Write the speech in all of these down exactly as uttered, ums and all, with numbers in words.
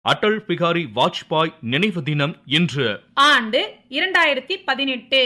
அடல் பிகாரி வாஜ்பாய் நினைவு தினம் இன்று. ஆண்டு இரண்டாயிரத்தி பதினெட்டு.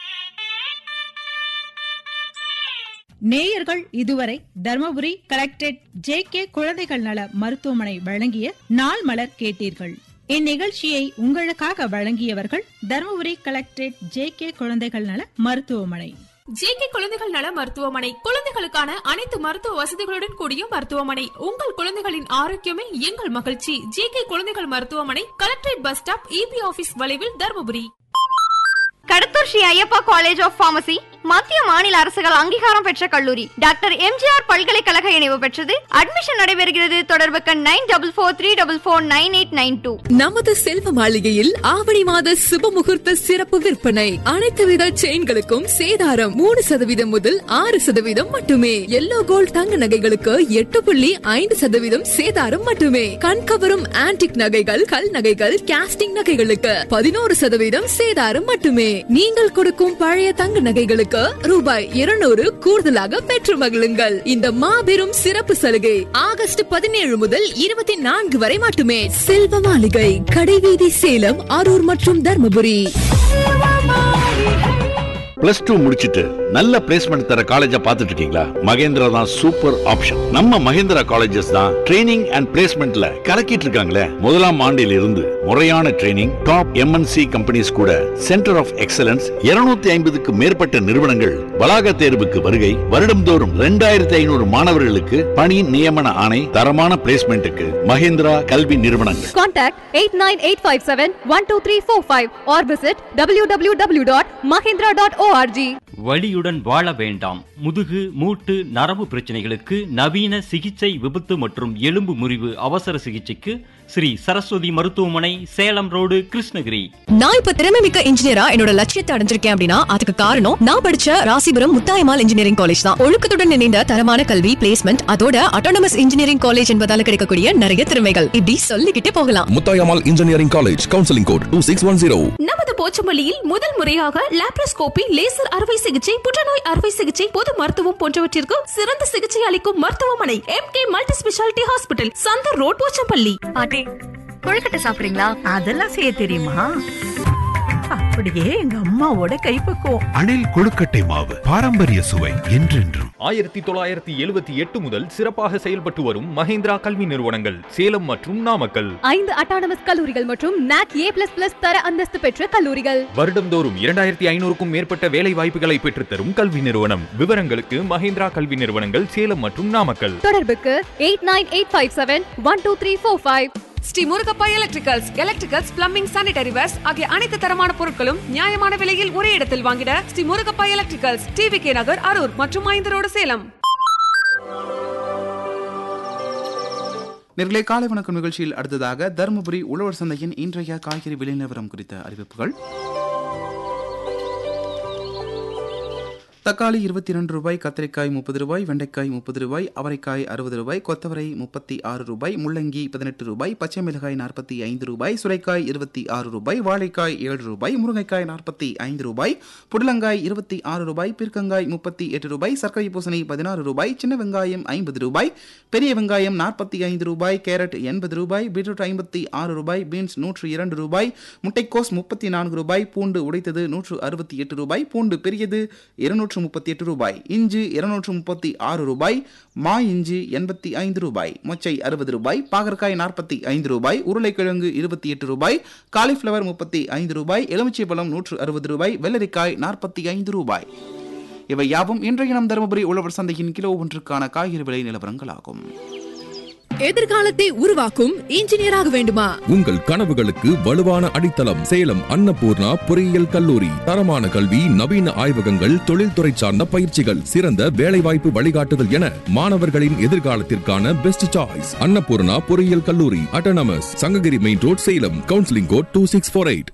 நேயர்கள் இதுவரை தர்மபுரி கலெக்டரேட் ஜே கே குழந்தைகள் நல மருத்துவமனை வழங்கிய நாள் மலர் கேட்டீர்கள். இந்நிகழ்ச்சியை உங்களுக்காக வழங்கியவர்கள் தர்மபுரி கலெக்டரேட் ஜே கே குழந்தைகள் நல மருத்துவமனை. ஜே கே குழந்தைகள் நல மருத்துவமனை குழந்தைகளுக்கான அனைத்து மருத்துவ வசதிகளுடன் கூடிய மருத்துவமனை. உங்கள் குழந்தைகளின் ஆரோக்கியமே எங்கள் மகிழ்ச்சி. ஜே கே குழந்தைகள் மருத்துவமனை, collectorate bus stop, EB office வளைவில், Dharmapuri. Kadathur Sri Ayyappa college of pharmacy மத்திய மாநில அரசுகள் அங்கீகாரம் பெற்ற கல்லூரி. டாக்டர் எம்ஜிஆர் பல்கலைக்கழக இணைவு பெற்றது. அட்மிஷன் நடைபெறுகிறது. தொடர்புக்கு nine double four three double four nine eight nine two. நமது செல்வ மாளிகையில் ஆவணி மாத சுப முகூர்த்த சிறப்பு விற்பனை. அனைத்து வித செயின்களுக்கும் சேதாரம் மூணு சதவீதம் முதல் ஆறு சதவீதம் மட்டுமே. எல்லோ கோல்ட் தங்க நகைகளுக்கு எட்டு புள்ளி ஐந்து சதவீதம் சேதாரம் மட்டுமே. கண்கவரும் ஆன்டிக் நகைகள், கல் நகைகள், காஸ்டிங் நகைகளுக்கு பதினோரு சதவீதம் சேதாரம் மட்டுமே. நீங்கள் கொடுக்கும் பழைய தங்க நகைகளுக்கு ரூபாய் இருநூறு கூடுதலாக பெற்று மகிழுங்கள். இந்த மாபெரும் சிறப்பு சலுகை ஆகஸ்ட் பதினேழு முதல் இருபத்தி நான்கு வரை மட்டுமே. செல்வ மாளிகை, கடைவீதி, சேலம், அரூர் மற்றும் தர்மபுரி. பிளஸ் டூ முடிச்சிட்டு நல்ல பிளேஸ்மெண்ட் தர காலேஜா பாத்துட்டு இருக்கீங்களா? மகேந்திரா தான் சூப்பர் ஆப்ஷன். நம்ம மகேந்திரா காலேஜஸ் தான் ட்ரைனிங் அண்ட் பிளேஸ்மெண்ட்ல கலக்கிட்டு இருக்காங்களே. முதலாம் ஆண்டில் இருந்து முறையான ட்ரைனிங், டாப் எம்என்சி கம்பெனிஸ் கூட சென்டர் ஆஃப் எக்ஸலன்ஸ், இருநூத்தி ஐம்பதுக்கு மேற்பட்ட நிறுவனங்கள் வளாக தேர்வுக்கு வருகை. வருடம்தோறும் இரண்டாயிரத்தி ஐநூறு மாணவர்களுக்கு பணி நியமன ஆணை. தரமான பிளேஸ்மெண்ட்டுக்கு மகேந்திரா கல்வி நிறுவனங்கள். Contact eight nine eight five seven one two three four five R visit W W W dot Mahindra dot O R G. வலியுடன் வாழ வேண்டாம். முதுகு, மூட்டு, நரம்பு பிரச்சனைகளுக்கு நவீன சிகிச்சை, விபத்து மற்றும் எலும்பு முறிவு அவசர சிகிச்சைக்கு ஸ்ரீ சரஸ்வதி மருத்துவமனை, சேலம் ரோடு, கிருஷ்ணகிரி. நான் இப்ப திறமை மிக்க இன்ஜினியரா என்னோட லட்சியத்தை அடைஞ்சிருக்கேன் அப்படின்னா அதுக்கு காரணம் நான் படிச்ச ராசிபுரம் முத்தாயம்மாள் இன்ஜினியரிங் காலேஜ் தான். ஒழுக்கத்துடன் இணைந்த தரமான கல்வி, பிளேஸ்மெண்ட், அதோட அட்டானமஸ் இன்ஜினியரிங் காலேஜ் என்பதால கிடைக்கக்கூடிய நிறைய திறமைகள் இப்படி சொல்லிக்கிட்டே போகலாம். Muthayammal engineering college, counselling code two six one zero. நமது போச்சமல்லியில் முதல் முறையாக லாப்ரோஸ்கோபி, லேசர் அறுவை சிகிச்சை, புற்றுநோய் அறுவை சிகிச்சை, பொது மருத்துவம் போன்றவற்றிற்கு சிறந்த சிகிச்சை அளிக்கும் மருத்துவமனை M K multi speciality hospital, Chandar road, Pochampalli. பாட்டி, கொழுக்கட்டை சாப்பிடுறீங்களா? அதெல்லாம் செய்ய தெரியுமா? அப்படியே எங்க அம்மாவோட கைப்பக்குவம். அணில் கொழுக்கட்டை மாவு, பாரம்பரிய சுவை என்றென்றும். ஆயிரத்தி தொள்ளாயிரத்தி எழுபத்தி எட்டு முதல் சிறப்பாக செயல்பட்டு வரும் மஹேந்திரா கல்வி நிறுவனங்கள் சேலம் மற்றும் நாமக்கல். ஐந்து அட்டானமஸ் கல்லூரிகள் மற்றும் நாக் ஏ பிளஸ் பிளஸ் தர அந்தஸ்து பெற்ற கல்லூரிகள். வருடம்தோறும் இரண்டாயிரத்தி ஐநூறுக்கும் மேற்பட்ட வேலை வாய்ப்புகளை பெற்றுத்தரும் கல்வி நிறுவனம். விவரங்களுக்கு மஹேந்திரா கல்வி நிறுவனங்கள், சேலம் மற்றும் நாமக்கல். தொடர்புக்கு eight nine eight five seven one two three four five. Sri Murugappa electricals, electricals, plumbing, sanitary verse ஆகிய அனைத்து தரமான பொருட்களும் நியாயமான விலையில் ஒரே இடத்தில் வாங்கிட Sri Murugappa electricals, TV K நகர், அரூர் மற்றும் ஐந்தரோடு, சேலம். நேர்களை காலை வணக்கம் நிகழ்ச்சியில் அடுத்ததாக தருமபுரி உழவர் சந்தையின் இன்றைய காய்கறி விலை நிலவரம் குறித்த அறிவிப்புகள். தக்காளி இருபத்தி இரண்டு ரூபாய், கத்திரிக்காய் முப்பது ரூபாய், வெண்டைக்காய் முப்பது ரூபாய், அவரைக்காய் அறுபது ரூபாய், கொத்தவரை முப்பத்தி ஆறு ரூபாய், முள்ளங்கி பதினெட்டு ரூபாய், பச்சை மிளகாய் நாற்பத்தி ஐந்து ரூபாய், சுரைக்காய் இருபத்தி ஆறு ரூபாய், வாழைக்காய் ஏழு ரூபாய், முருங்கைக்காய் நாற்பத்தி ஐந்து ரூபாய், புடலங்காய் இருபத்தி ஆறு ரூபாய், பீர்க்கங்காய் முப்பத்தி எட்டு ரூபாய், சர்க்கரை பூசணி பதினாறு ரூபாய், சின்ன வெங்காயம் ஐம்பது ரூபாய், பெரிய வெங்காயம் நாற்பத்தி ஐந்து ரூபாய், கேரட் எண்பது ரூபாய், பீட்ரூட் ஐம்பத்தி ஆறு ரூபாய், பீன்ஸ் நூற்று இரண்டு ரூபாய், முட்டைக்கோஸ் முப்பத்தி நான்கு ரூபாய், பூண்டு உடைத்தது நூற்று அறுபத்தி எட்டு ரூபாய், பூண்டு பெரியது இருநூற்று முப்பத்தி எட்டு ரூபாய், இஞ்சி இருநூற்று முப்பத்தி ஆறு ரூபாய், மா இஞ்சி எண்பத்தி ஐந்து ரூபாய், மொச்சை அறுபது ரூபாய், பாகற்காய் நாற்பத்தி ஐந்து ரூபாய், உருளைக்கிழங்கு இருபத்தி எட்டு ரூபாய், காலிஃபிளவர் முப்பத்தி ஐந்து ரூபாய், எலுமிச்சை பழம் நூற்று அறுபது ரூபாய், வெள்ளரிக்காய் நாற்பத்தி ஐந்து ரூபாய். இவை யாவும் இன்றைய நம் தருமபுரி உழவர் சந்தையின் கிலோ ஒன்றுக்கான காய்கறி விலை நிலவரங்களாகும். எதிர்காலத்தை உருவாக்கும் இன்ஜினியராக வேண்டுமா? உங்கள் கனவுகளுக்கு வலுவான அடித்தளம் சேலம் அன்னபூர்ணா பொறியியல் கல்லூரி. தரமான கல்வி, நவீன ஆய்வகங்கள், தொழில்துறை சார்ந்த பயிற்சிகள், சிறந்த வேலைவாய்ப்பு வழிகாட்டுதல் என மாணவர்களின் எதிர்காலத்திற்கான பெஸ்ட் சாய்ஸ் அன்னபூர்ணா பொறியியல் கல்லூரி, autonomous, Sankagiri main road, Salem. Counselling code two six four eight.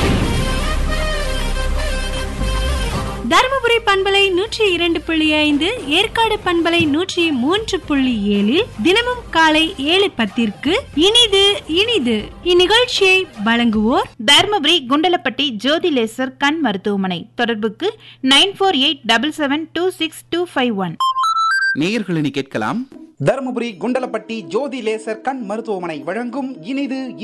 Dharmapuri பண்பலை நூற்றி இரண்டு புள்ளி ஐந்து, ஏற்காடு பண்பலை நூற்றி மூன்று புள்ளி ஏழில் தினமும் காலை ஏழு பத்திற்கு இனிது இனிது. இந்நிகழ்ச்சியை வழங்குவோர் தருமபுரி குண்டலப்பட்டி ஜோதி லேசர் கண் மருத்துவமனை. தொடர்புக்கு nine four eight double seven two six two five one. நேயர்களினி கேட்கலாம். தருமபுரி குண்டலப்பட்டி ஜோதி லேசர் கண் மருத்துவமனை வழங்கும் இனிது